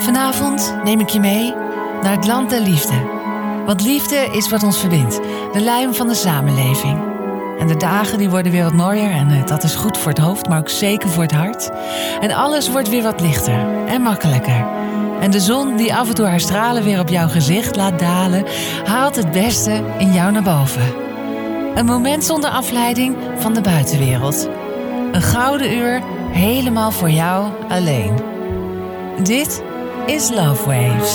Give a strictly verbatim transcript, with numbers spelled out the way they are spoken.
Vanavond neem ik je mee naar het land der liefde. Want liefde is wat ons verbindt, de lijm van de samenleving. En de dagen die worden weer wat mooier en uh, dat is goed voor het hoofd, maar ook zeker voor het hart. En alles wordt weer wat lichter en makkelijker. En de zon die af en toe haar stralen weer op jouw gezicht laat dalen, haalt het beste in jou naar boven. Een moment zonder afleiding van de buitenwereld. Een gouden uur helemaal voor jou alleen. Dit is Love Waves.